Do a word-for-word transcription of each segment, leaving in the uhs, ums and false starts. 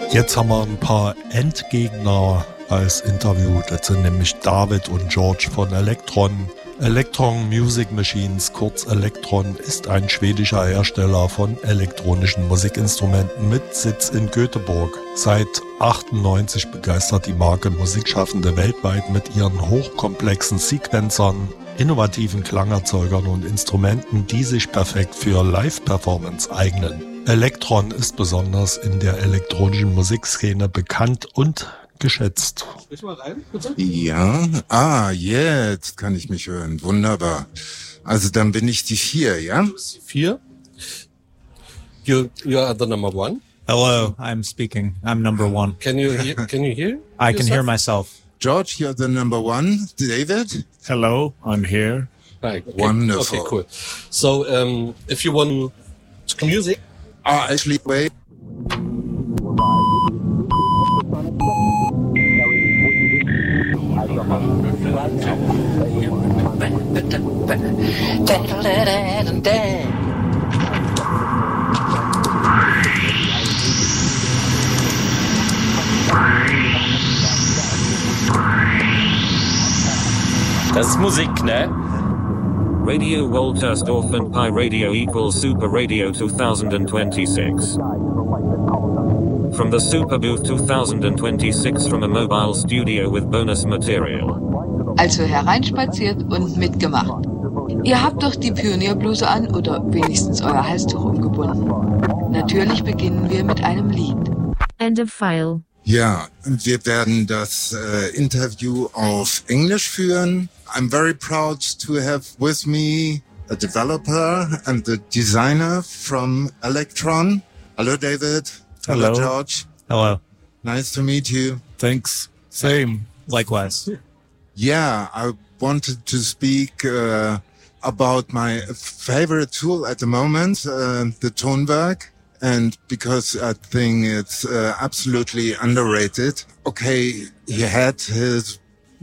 Jetzt haben wir ein paar Endgegner als Interview. Das sind nämlich David und George von Elektron. Elektron Music Machines, kurz Elektron, ist ein schwedischer Hersteller von elektronischen Musikinstrumenten mit Sitz in Göteborg. Seit achtundneunzig begeistert die Marke Musikschaffende weltweit mit ihren hochkomplexen Sequencern, innovativen Klangerzeugern und Instrumenten, die sich perfekt für Live-Performance eignen. Elektron ist besonders in der elektronischen Musikszene bekannt und geschätzt. Sprich mal rein, bitte. Ja, ah, jetzt kann ich mich hören. Wunderbar. Also dann bin ich die vier, ja? Vier. You, you are the number one. Hello, I'm speaking. I'm number one. Can you hear? Can you hear? I can hear myself. George, you're the number one. David? Hello, I'm here. Right. Okay. Wonderful. Okay, cool. So, um, if you want to music. Ah, actually, wait. Das ist Musik, ne? Radio Woltersdorf and Pi Radio equals Super Radio twenty twenty-six. From the Super Booth twenty twenty-six from a mobile studio with bonus material. Also hereinspaziert und mitgemacht. Ihr habt doch die Pionierbluse an oder wenigstens euer Halstuch umgebunden. Natürlich beginnen wir mit einem Lied. End of file. Ja, wir werden das äh, Interview auf Englisch führen. I'm very proud to have with me a developer and a designer from Elektron. Hello, David. Hello. Hello, George. Hello. Nice to meet you. Thanks. Same. Likewise. Yeah, I wanted to speak uh, about my favorite tool at the moment, uh, the Tonwerk. And because I think it's uh, absolutely underrated. Okay, he had his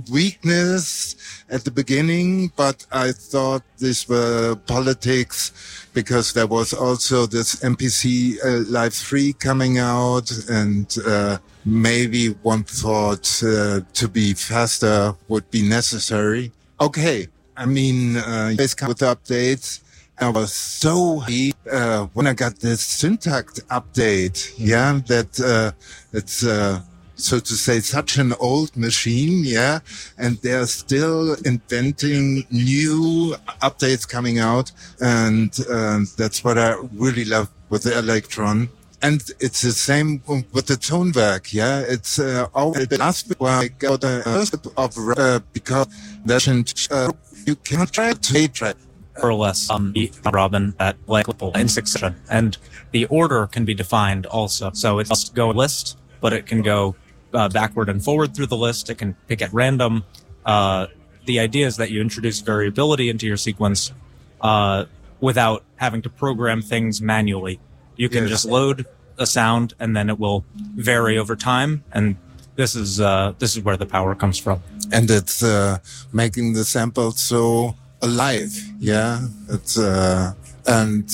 weakness at the beginning, but I thought these were politics because there was also this M P C uh, Live three coming out, and uh, maybe one thought uh, to be faster would be necessary. Okay, I mean, uh, always come with updates. I was so happy uh, when I got this syntax update. Yeah, that uh, it's uh, so to say such an old machine. Yeah, and they're still inventing new updates coming out, and uh, that's what I really love with the Elektron. And it's the same with the Tonwerk. Yeah, it's uh, always the last week where I got a first of uh, because there's uh, you can't try to try. Or less on the Robin at like in succession, and the order can be defined also. So it must go list, but it can go uh, backward and forward through the list. It can pick at random. Uh, the idea is that you introduce variability into your sequence uh, without having to program things manually. You can yes. just load a sound, and then it will vary over time. And this is uh, this is where the power comes from. And it's uh, making the sample so alive, yeah. It's uh, and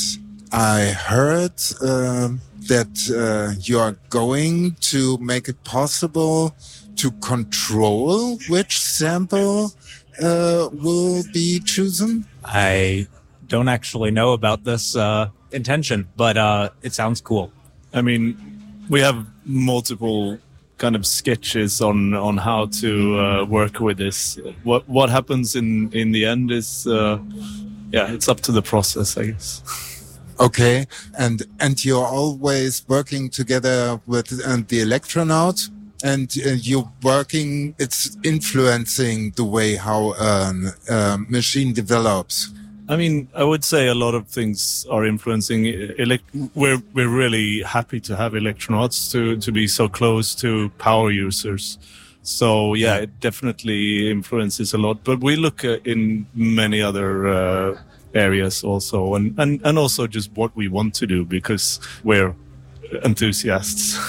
I heard uh, that uh, you are going to make it possible to control which sample uh, will be chosen. I don't actually know about this uh, intention, but uh, it sounds cool. I mean, we have multiple kind of sketches on on how to uh, work with this. What what happens in in the end is uh, yeah, it's up to the process, I guess. Okay, and and you're always working together with uh, the Elektronaut, and uh, you're working. It's influencing the way how a um, uh, machine develops. I mean, I would say a lot of things are influencing. Elect- we're we're really happy to have Elektronauts to to be so close to power users. So yeah, it definitely influences a lot. But we look uh, in many other uh, areas also, and, and and also just what we want to do because we're enthusiasts.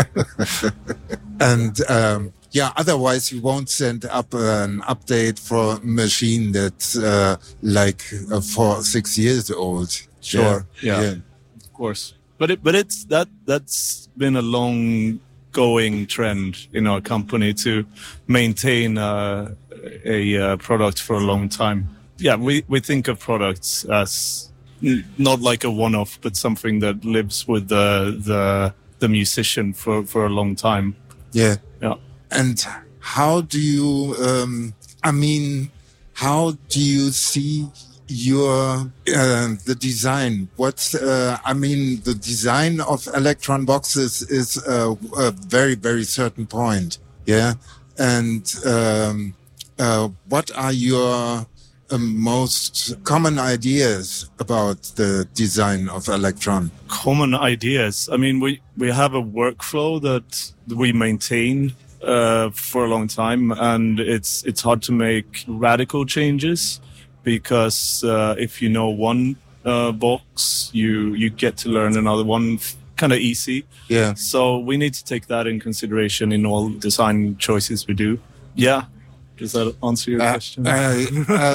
and. Um, Yeah, otherwise you won't send up an update for a machine that's uh, like uh, four, six years old. Sure, yeah, yeah. yeah, of course. But it, but it's that that's been a long going trend in our company to maintain uh, a uh, product for a long time. Yeah, we, we think of products as n- not like a one-off, but something that lives with the the, the musician for, for a long time. Yeah. Yeah. And how do you, um, I mean, how do you see your, uh, the design? What's, uh, I mean, the design of Elektron boxes is a, a very, very certain point. Yeah. And, um, uh, what are your uh, most common ideas about the design of Elektron? Common ideas. I mean, we, we have a workflow that we maintain uh, for a long time, and it's it's hard to make radical changes because uh, if you know one uh, box, you you get to learn another one kind of easy. Yeah. So we need to take that in consideration in all design choices we do. Yeah. Does that answer your uh, question? Uh, uh,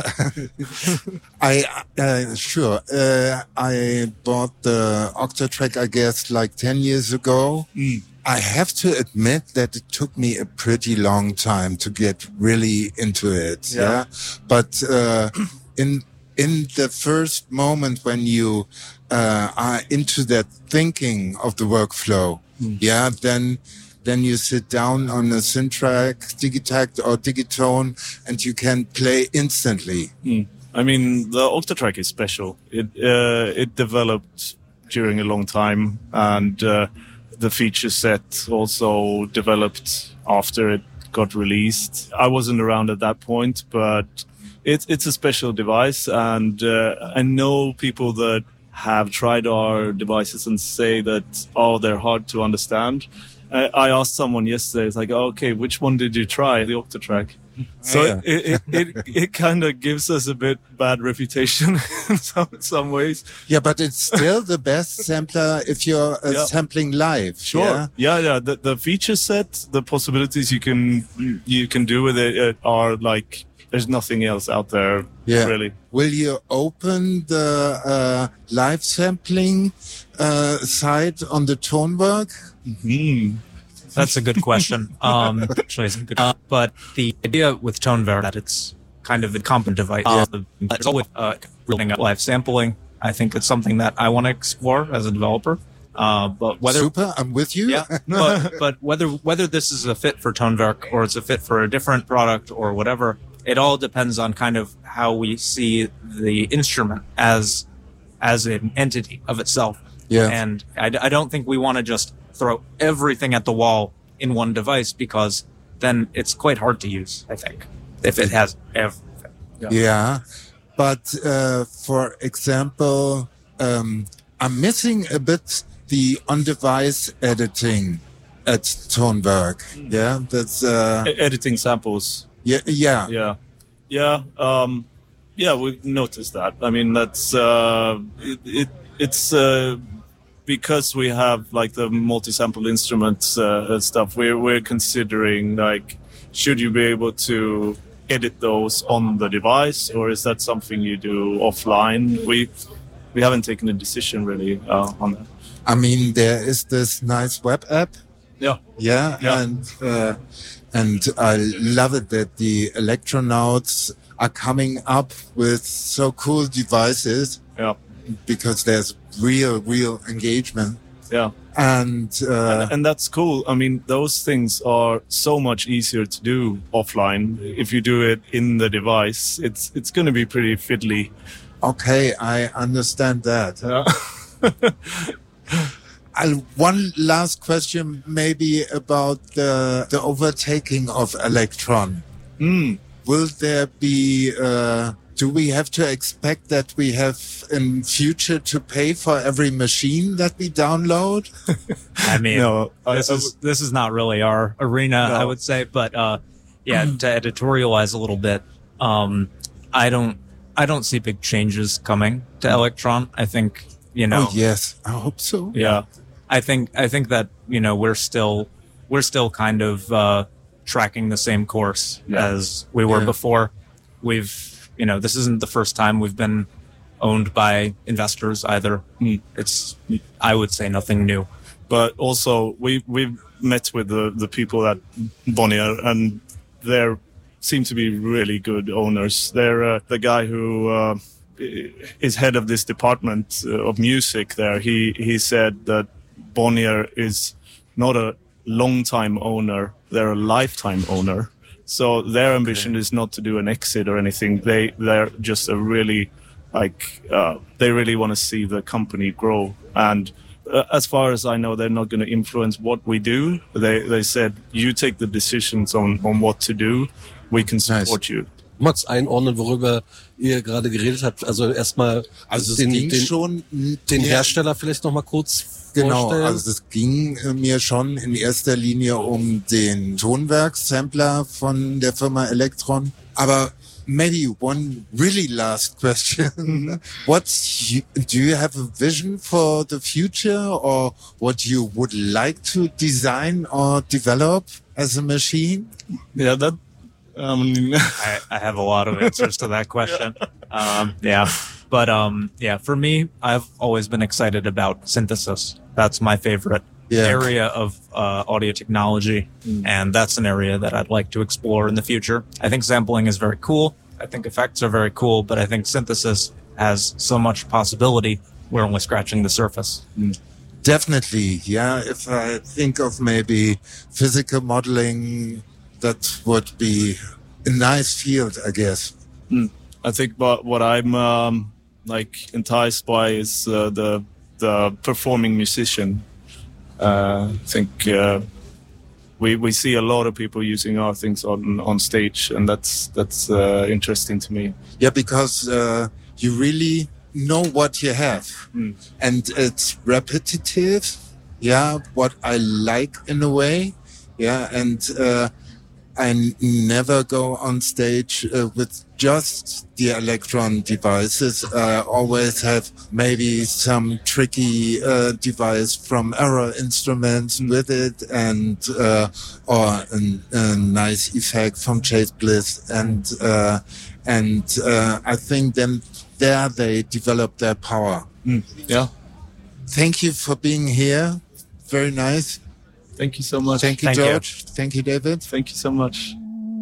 I uh, sure. Uh, I bought the Octatrack, I guess, like ten years ago. Mm. I have to admit that it took me a pretty long time to get really into it. Yeah, yeah? But uh, in in the first moment when you uh, are into that thinking of the workflow, mm. yeah, then. Then you sit down on a Syntrack, Digitakt or Digitone, and you can play instantly. Mm. I mean, the Octatrack is special. It uh, it developed during a long time, and uh, the feature set also developed after it got released. I wasn't around at that point, but it's it's a special device, and uh, I know people that have tried our devices and say that, oh, they're hard to understand. I asked someone yesterday, it's like, oh, okay, which one did you try? The Octatrack. So yeah. it, it, it, it kind of gives us a bit bad reputation in some, some ways. Yeah, but it's still the best sampler if you're uh, yeah. sampling live. Sure. Yeah, yeah. yeah. The, the feature set, the possibilities you can you can do with it are like, there's nothing else out there, yeah. really. Will you open the uh, live sampling uh, side on the Tonework? Mm-hmm. That's a good question. Um, actually, it's a good, uh, but the idea with Tonewerk that it's kind of a competent device. Uh, it's always uh, reeling up live sampling. I think it's something that I want to explore as a developer. Uh, but whether super, I'm with you. Yeah, but, but whether whether this is a fit for Tonewerk or it's a fit for a different product or whatever, it all depends on kind of how we see the instrument as as an entity of itself. Yeah, and I, I don't think we want to just throw everything at the wall in one device because then it's quite hard to use, I think, if it has everything. Yeah, yeah. But uh, for example, um, I'm missing a bit the on-device editing at Tonewerk. Mm. Yeah, that's uh, e- editing samples. Yeah, yeah, yeah, yeah. Um, yeah, we've noticed that. I mean, that's uh, it, it. It's. Uh, Because we have like the multi-sample instruments uh, and stuff, we're we're considering like, should you be able to edit those on the device, or is that something you do offline? We we haven't taken a decision really uh, on that. I mean, there is this nice web app. Yeah, yeah, yeah. and uh, and I love it that the Elektronauts are coming up with so cool devices. Yeah. Because there's real, real engagement. Yeah. And, uh, and, and that's cool. I mean, those things are so much easier to do offline. If you do it in the device, it's, it's going to be pretty fiddly. Okay. I understand that. Yeah. I'll, one last question maybe about the, the overtaking of Elektron. Mm. Will there be, uh, do we have to expect that we have in future to pay for every machine that we download? I mean, no, this I, is this is not really our arena, no. I would say. But uh, yeah, to editorialize a little bit, um, I don't I don't see big changes coming to Elektron. I think you know. Oh yes, I hope so. Yeah, I think I think that you know we're still we're still kind of uh, tracking the same course yeah. as we were yeah. before. We've You know, this isn't the first time we've been owned by investors either. Mm. It's, I would say, nothing new. but also we we've met with the the people at Bonnier, and they seem to be really good owners. They're uh, the guy who uh, is head of this department uh, of music there. He he said that Bonnier is not a long-time owner; they're a lifetime owner. So their ambition okay. is not to do an exit or anything. They they're just a really like uh, they really want to see the company grow. And uh, as far as I know, they're not going to influence what we do. They they said you take the decisions on on what to do. We can support nice. you. Mats einordnen, worüber ihr gerade geredet habt. Also erstmal also den, den, den, schon, den Hersteller vielleicht noch mal kurz genau, vorstellen. Also es ging mir schon in erster Linie um den Tonwerk-Sampler von der Firma Elektron. Aber maybe one really last question. What you, do you have a vision for the future, or what you would like to design or develop as a machine? Yeah, that Um, I, I have a lot of answers to that question. Um, yeah, but um, yeah, for me, I've always been excited about synthesis. That's my favorite yeah. area of uh, audio technology, mm. and that's an area that I'd like to explore in the future. I think sampling is very cool. I think effects are very cool, but I think synthesis has so much possibility. We're only scratching the surface. Mm. Definitely, yeah. If I think of maybe physical modeling, that would be a nice field, I guess. Mm. I think what, what I'm um, like enticed by is uh, the the performing musician. Uh, I think uh, we we see a lot of people using our things on on stage, and that's that's uh, interesting to me. Yeah, because uh, you really know what you have, mm. and it's repetitive. Yeah, what I like in a way. Yeah, and. Uh, I never go on stage uh, with just the Elektron devices. I always have maybe some tricky uh, device from Error Instruments with it, and uh, or a, a nice effect from Chase Bliss, and uh, and uh, I think then there they develop their power. Mm. Yeah. Thank you for being here. Very nice. Thank you so much. Thank you, Thank George. You. Thank you, David. Thank you so much.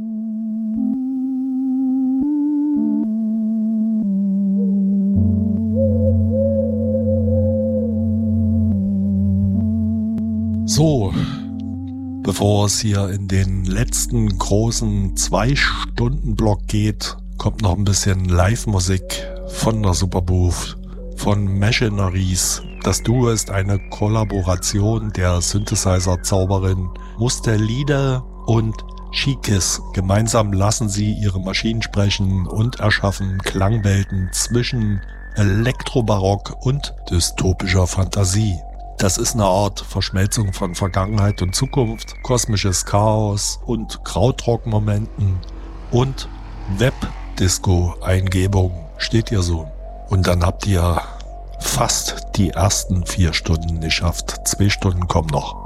So, bevor es hier in den letzten großen Zwei-Stunden-Block geht, kommt noch ein bisschen Live-Musik von der Superbooth, von Machineries. Das Duo ist eine Kollaboration der Synthesizer-Zauberin Mustelide und Chikis. Gemeinsam lassen sie ihre Maschinen sprechen und erschaffen Klangwelten zwischen Elektrobarock und dystopischer Fantasie. Das ist eine Art Verschmelzung von Vergangenheit und Zukunft, kosmisches Chaos und Krautrock-Momenten und Web-Disco-Eingebung. Steht ihr so. Und dann habt ihr fast die ersten vier Stunden geschafft. Zwei Stunden kommen noch.